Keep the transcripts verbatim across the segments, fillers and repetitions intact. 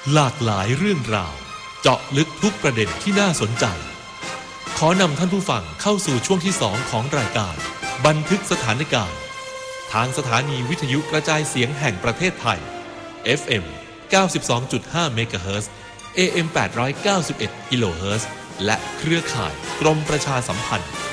หลากหลายเรื่องราวเจาะลึกทุกประเด็นที่น่าสนใจขอนำท่านผู้ฟังเข้าสู่ช่วงที่สองของรายการบันทึกสถานการณ์ทางสถานีวิทยุกระจายเสียงแห่งประเทศไทย เอฟ เอ็ม เก้าสิบสองจุดห้า เมกะเฮิรตซ์ เอ เอ็ม แปดร้อยเก้าสิบเอ็ด กิโลเฮิรตซ์และเครือข่ายกรมประชาสัมพันธ์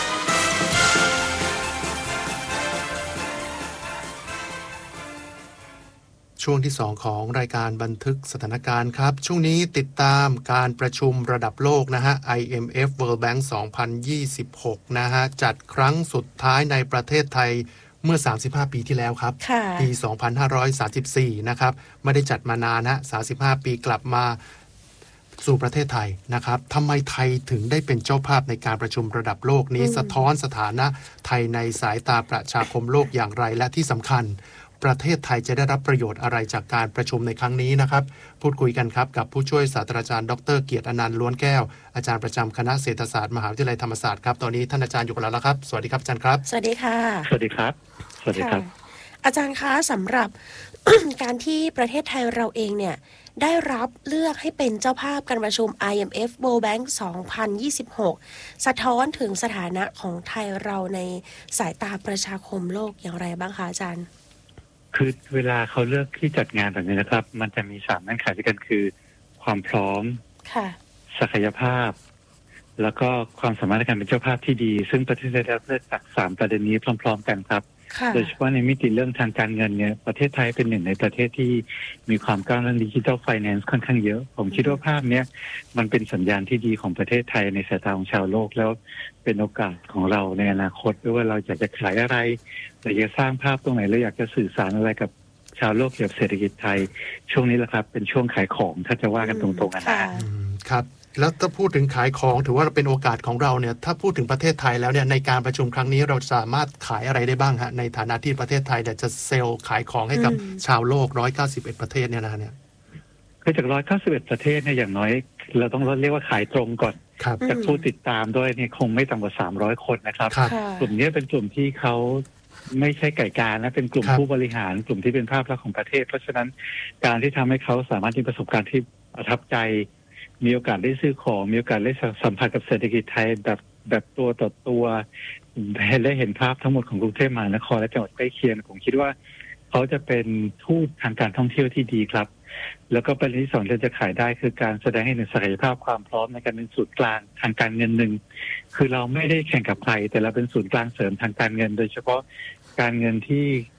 ช่วงที่สองของรายการบันทึกสถานการณ์ครับช่วงนี้ติดตามการประชุมระดับโลกนะฮะ ไอ เอ็ม เอฟ World Bank สองพันยี่สิบหกนะฮะจัดครั้งสุดท้ายในประเทศไทยเมื่อสามสิบห้าปีที่แล้วครับปีสองพันห้าร้อยสามสิบสี่นะครับไม่ได้จัดมานานฮะสามสิบห้าปีกลับมาสู่ประเทศไทยนะครับทำไมไทยถึงได้เป็นเจ้าภาพในการประชุมระดับโลกนี้สะท้อนสถานะไทยในสายตาประชาคมโลกอย่างไรและที่สำคัญประเทศไทยจะได้รับประโยชน์อะไรจากการประชุมในครั้งนี้นะครับพูดคุยกันครับกับผู้ช่วยศาสตราจารย์ดรเกียรติอนันต์ล้วนแก้วอาจารย์ประจำคณะเศรษฐศาสตร์มหาวิทยาลัยธรรมศาสตร์ครับตอนนี้ท่านอาจารย์อยู่กับเราแล้วครับสวัสดีครับอาจารย์ครับสวัสดีค่ะสวัสดีครับสวัสดีครับอาจารย์คะสำหรับ การที่ประเทศไทยเราเองเนี่ยได้รับเลือกให้เป็นเจ้าภาพการประชุม ไอ เอ็ม เอฟ World Bank สองพันยี่สิบหกสะท้อนถึงสถานะของไทยเราในสายตาประชาคมโลกอย่างไรบ้างคะอาจารย์คือเวลาเขาเลือกที่จัดงานแบบนี้นะครับมันจะมีสามเงื่อนไขด้วยกันคือความพร้อมศักยภาพแล้วก็ความสามารถในการเป็นเจ้าภาพที่ดีซึ่งประเทศไทยได้เลือกจากสามประเด็นนี้พร้อมๆกันครับโดยเฉพาะในมิติเรื่องทางการเงินเนี่ยประเทศไทยเป็นหนึ่งในประเทศที่มีความก้าวหน้าดิจิทัลไฟแนนซ์ค่อนข้างเยอะผมคิดว่าภาพเนี้ยมันเป็นสัญญาณที่ดีของประเทศไทยในสายตาของชาวโลกแล้วเป็นโอกาสของเราในอนาคตด้วยว่าเราอยากจะขายอะไรอยากจะสร้างภาพตรงไหนแล้วอยากจะสื่อสารอะไรกับชาวโลกเกี่ยวกับเศรษฐกิจไทยช่วงนี้แหละครับเป็นช่วงขายของถ้าจะว่ากันตรงๆกันนะครับแล้วถ้าพูดถึงขายของถือว่าเป็นโอกาสของเราเนี่ยถ้าพูดถึงประเทศไทยแล้วเนี่ยในการประชุมครั้งนี้เราสามารถขายอะไรได้บ้างฮะในฐานะที่ประเทศไทยเนี่ยจะเซลล์ขายของให้กับชาวโลกหนึ่งร้อยเก้าสิบเอ็ดประเทศเนี่ยนะเนี่ยคือจากหนึ่งร้อยเก้าสิบเอ็ดประเทศเนี่ยอย่างน้อยเราต้องเรียกว่าขายตรงก่อนจากผู้ติดตามด้วยเนี่ยคงไม่ต่ำกว่าสามร้อยคนนะครับกลุ่มนี้เป็นกลุ่มที่เขาไม่ใช่ไก่กานะเป็นกลุ่มผู้บริหารกลุ่มที่เป็นภาพลักษณ์ของประเทศเพราะฉะนั้นการที่ทำให้เขาสามารถมีประสบการณ์ที่ประทับใจมีโอกาสได้ซื้อของมีโอกาสได้สัมผัสกับเศรษฐกิจไทยแบบแบบตัวต่อตัวได้เห็นภาพทั้งหมดของกรุงเทพมหานครและจังหวัดใกล้เคียงผมคิดว่าเขาจะเป็นทูตทางการท่องเที่ยวที่ดีครับแล้วก็ประเด็นที่สองที่จะขายได้คือการแสดงให้เห็นศักยภาพความพร้อมในการเป็นศูนย์กลางทางการเงินหนึ่งคือเราไม่ได้แข่งกับใครแต่เราเป็นศูนย์กลางเสริมทางการเงินโดยเฉพาะการเงินที่